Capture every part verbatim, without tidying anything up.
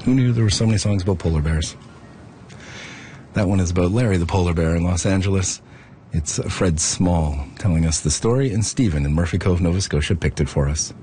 Who knew there were so many songs about polar bears? That one is about Larry the polar bear in Los Angeles. It's Fred Small telling us the story, and Stephen in Murphy Cove, Nova Scotia, picked it for us.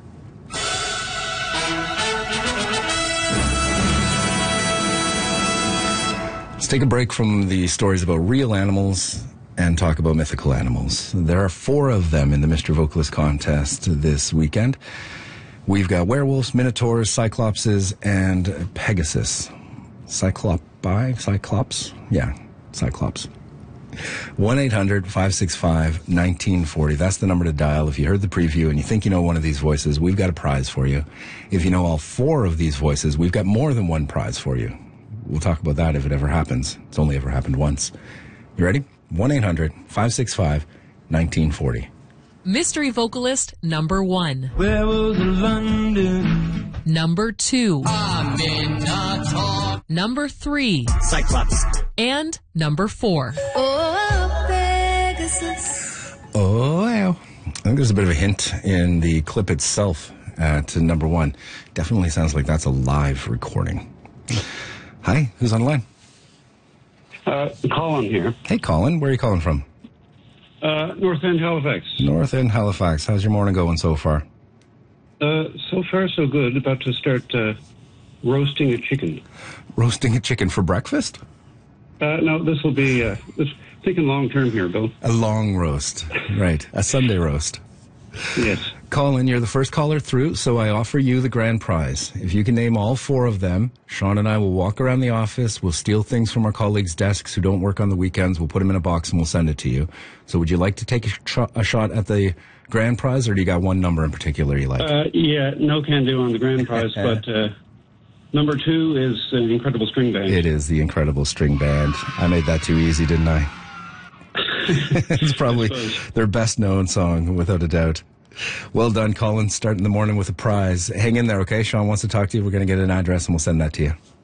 Let's take a break from the stories about real animals and talk about mythical animals. There are four of them in the Mister Vocalist contest this weekend. We've got werewolves, minotaurs, cyclopses, and Pegasus. Cyclopi? Cyclops? Yeah, Cyclops. one eight hundred five six five one nine four zero. That's the number to dial. If you heard the preview and you think you know one of these voices, we've got a prize for you. If you know all four of these voices, we've got more than one prize for you. We'll talk about that if it ever happens. It's only ever happened once. You ready? one eight hundred five six five one nine four zero. Mystery vocalist number one. Where was London? Number two. I'm in a Number three. Cyclops. And number four. Oh, Pegasus. Oh, wow. I think there's a bit of a hint in the clip itself at number one. Definitely sounds like that's a live recording. Hi, who's on the line? Uh, Colin here. Hey, Colin. Where are you calling from? Uh, North End, Halifax. North End, Halifax. How's your morning going so far? Uh, so far, so good. About to start uh, roasting a chicken. Roasting a chicken for breakfast? Uh, no, this will be, uh, this, thinking long term here, Bill. A long roast. Right. A Sunday roast. Yes. Colin, you're the first caller through, so I offer you the grand prize. If you can name all four of them, Sean and I will walk around the office, we'll steal things from our colleagues' desks who don't work on the weekends, we'll put them in a box and we'll send it to you. So would you like to take a, sh- a shot at the grand prize, or do you got one number in particular you like? Uh, yeah, no can do on the grand prize, but uh, number two is an Incredible String Band. It is the Incredible String Band. I made that too easy, didn't I? It's probably their best known song, without a doubt. Well done, Colin. Starting the morning with a prize. Hang in there, okay? Sean wants to talk to you. We're going to get an address and we'll send that to you.